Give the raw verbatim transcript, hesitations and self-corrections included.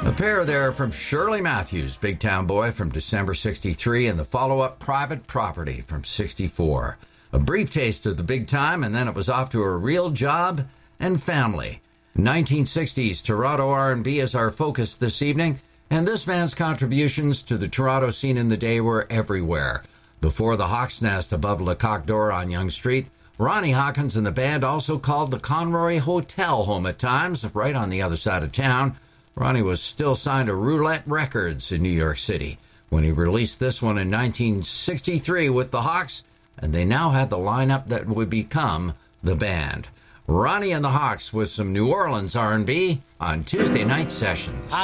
A pair there from Shirley Matthews, Big Town Boy from December sixty-three, and the follow-up Private Property from sixty-four. A brief taste of the big time, and then it was off to a real job and family. nineteen sixties Toronto R and B is our focus this evening, and this man's contributions to the Toronto scene in the day were everywhere. Before the Hawk's Nest above Le Coq d'Or on Yonge Street, Ronnie Hawkins and the band also called the Conroy Hotel home at times, right on the other side of town. Ronnie was still signed to Roulette Records in New York City when he released this one in nineteen sixty-three with the Hawks, and they now had the lineup that would become the band. Ronnie and the Hawks with some New Orleans R and B on Tuesday Night Sessions.